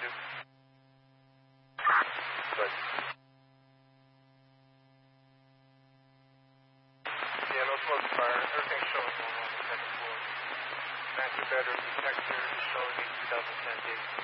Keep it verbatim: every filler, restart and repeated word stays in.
two. Good. Yeah, no smoke fire. Everything's showing normal on the second floor. Master bedroom detector is showing a two thousand ten date.